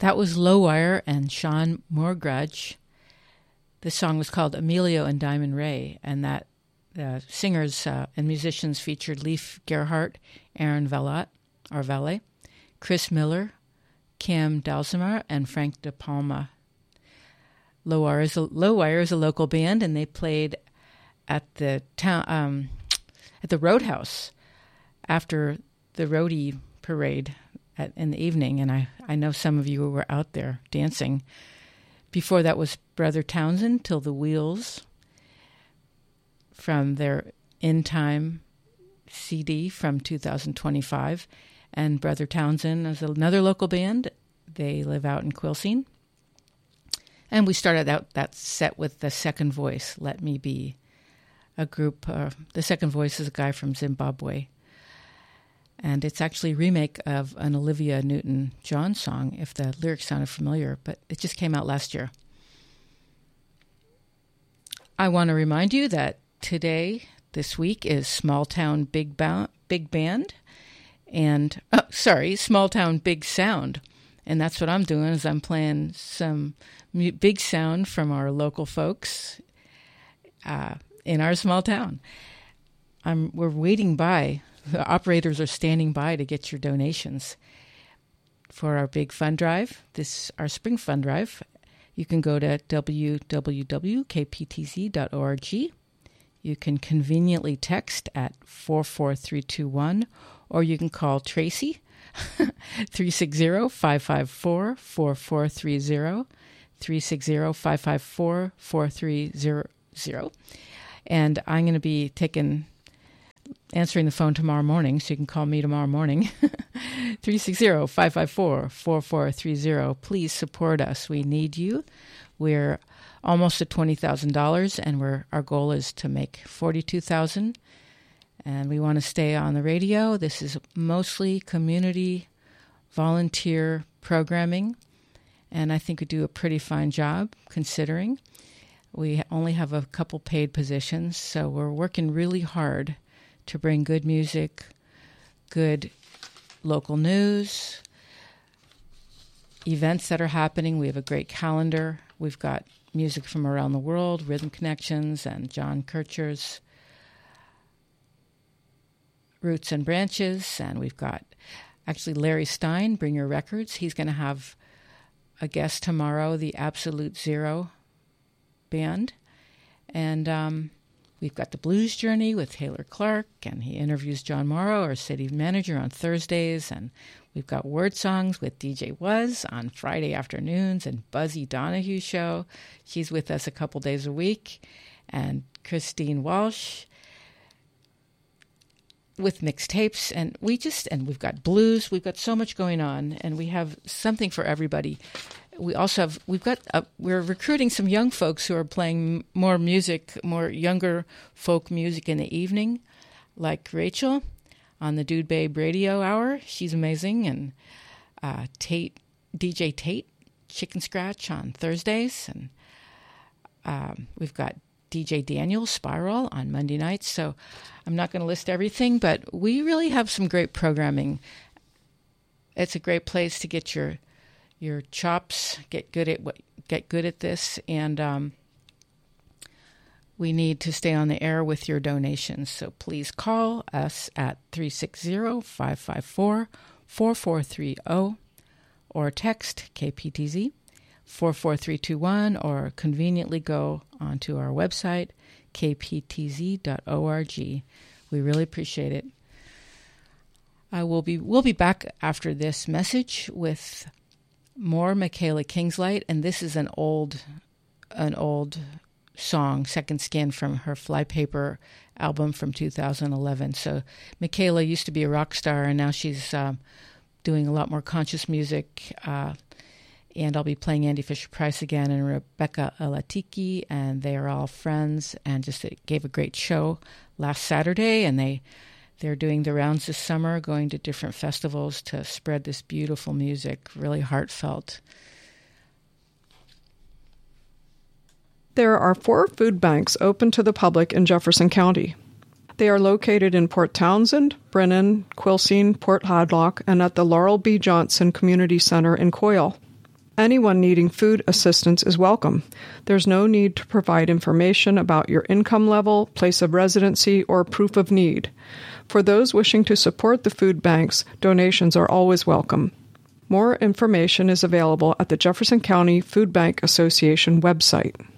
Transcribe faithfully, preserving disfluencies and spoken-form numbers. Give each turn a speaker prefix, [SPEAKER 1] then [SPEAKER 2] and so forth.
[SPEAKER 1] That was Lowwire and Sean Moorgrudge. This song was called Emilio and Diamond Ray, and that the singers uh, and musicians featured Leif Gerhardt, Aaron Vallat, or Valet, Chris Miller, Cam Dalzamar, and Frank De Palma. Lowwire is a, Lowwire is a local band, and they played at the town um, at the Roadhouse after the Roadie parade at, in the evening, and I, I know some of you were out there dancing. Before that was Brother Townsend, Till the Wheels, from their In Time C D from two thousand twenty-five. And Brother Townsend is another local band. They live out in Quilcene. And we started out that set with The Second Voice, Let Me Be, a group. Uh, the Second Voice is a guy from Zimbabwe. And it's actually a remake of an Olivia Newton-John song, if the lyrics sounded familiar, but it just came out last year. I want to remind you that today, this week, is Small Town Big, ba- Big Band, and, oh, sorry, Small Town Big Sound. And that's what I'm doing, is I'm playing some mu- big sound from our local folks uh, in our small town. I'm, we're waiting by... The operators are standing by to get your donations for our big fund drive, this our spring fund drive. You can go to w w w dot k p t z dot org. You can conveniently text at four four three two one, or you can call Tracy, three six zero, five five four, four four three zero, three six zero, five five four, four three zero zero. And I'm going to be taking... answering the phone tomorrow morning, so you can call me tomorrow morning, three six zero, five five four, four four three zero. Please support us. We need you. We're almost at twenty thousand dollars, and we're our goal is to make forty-two thousand dollars, and we want to stay on the radio. This is mostly community volunteer programming, and I think we do a pretty fine job considering. We only have a couple paid positions, so we're working really hard to bring good music, good local news, events that are happening. We have a great calendar. We've got music from around the world, Rhythm Connections and John Kircher's Roots and Branches. And we've got actually Larry Stein, Bring Your Records. He's going to have a guest tomorrow, the Absolute Zero Band. And um, we've got the Blues Journey with Taylor Clark, and he interviews John Morrow, our city manager, on Thursdays. And we've got Word Songs with D J Was on Friday afternoons, and Buzzy Donahue Show. She's with us a couple days a week. And Christine Walsh with mixtapes. And we just, and we've got blues. We've got so much going on, and we have something for everybody. We also have, we've got, uh, we're recruiting some young folks who are playing more music, more younger folk music in the evening, like Rachel on the Dude Babe Radio Hour. She's amazing. And uh, Tate, D J Tate, Chicken Scratch on Thursdays. And um, we've got D J Daniel Spiral on Monday nights. So I'm not going to list everything, but we really have some great programming. It's a great place to get your your chops, get good at what, get good at this, and um, we need to stay on the air with your donations. So please call us at three six zero, five five four, four four three zero or text K P T Z four four three two one, or conveniently go onto our website, k p t z dot org. We really appreciate it. I will be we'll be back after this message with more Michaela Kingslight, and this is an old an old song, Second Skin, from her Flypaper album from two thousand eleven. So Michaela used to be a rock star, and now she's um, doing a lot more conscious music. Uh, and I'll be playing Andy Fisher-Price again and Rebecca Alatiki, and they are all friends, and just gave a great show last Saturday, and they They're doing the rounds this summer, going to different festivals to spread this beautiful music, really heartfelt.
[SPEAKER 2] There are four food banks open to the public in Jefferson County. They are located in Port Townsend, Brennan, Quilcene, Port Hadlock, and at the Laurel B. Johnson Community Center in Coyle. Anyone needing food assistance is welcome. There's no need to provide information about your income level, place of residency, or proof of need. For those wishing to support the food banks, donations are always welcome. More information is available at the Jefferson County Food Bank Association website.